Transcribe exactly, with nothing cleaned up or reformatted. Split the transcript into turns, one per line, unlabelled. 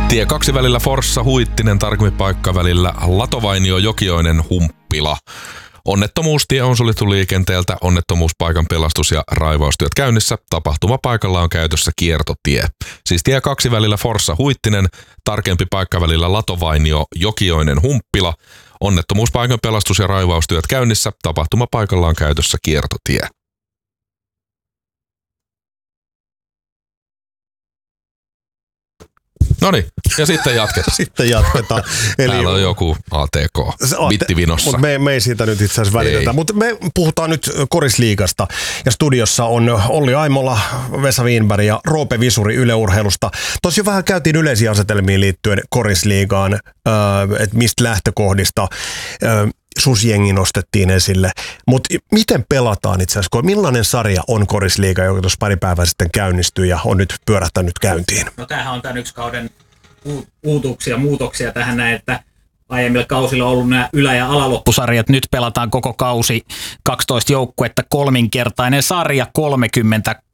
Tie kaksi välillä Forssa Huittinen, tarkemmin paikka välillä Latovainio Jokioinen Humppila. Onnettomuustie on suljettu liikenteeltä, onnettomuuspaikan pelastus- ja raivaustyöt käynnissä. Tapahtumapaikalla on käytössä kiertotie. Siis tie kaksi välillä Forssa Huittinen, tarkempi paikka välillä Latovainio Jokioinen Humppila. Onnettomuuspaikan pelastus- ja raivaustyöt käynnissä. Tapahtumapaikalla on käytössä kiertotie. Noniin, ja sitten jatketaan.
Sitten jatketaan. Eli
täällä on joku A T K, bittivinossa.
Mutta me, me ei siitä nyt itse asiassa välitetä. Mutta me puhutaan nyt Korisliigasta. Ja studiossa on Olli Aimola, Vesa Wienberg ja Roope Visuri Yle Urheilusta. Tosi vähän käytiin yleisiä asetelmiin liittyen Korisliigaan, äh, että mistä lähtökohdista äh, susjengi nostettiin esille. Mutta miten pelataan itse asiassa? Millainen sarja on Korisliiga, joka tuossa pari päivää sitten käynnistyi ja on nyt pyörähtänyt käyntiin?
No tämähän on tämän yksi kauden uutuuksia, muutoksia tähän näin, että aiemmilla kausilla on ollut nämä ylä- ja alaloppusarjat. Nyt pelataan koko kausi kaksitoista joukkuetta, kolminkertainen sarja, kolmekymmentä